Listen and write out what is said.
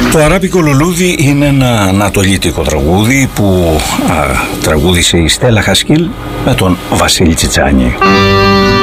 Το αράπικο λουλούδι είναι ένα ανατολίτικο τραγούδι που τραγούδισε η Στέλλα Χασκίλ με τον Βασίλη Τσιτσάνη.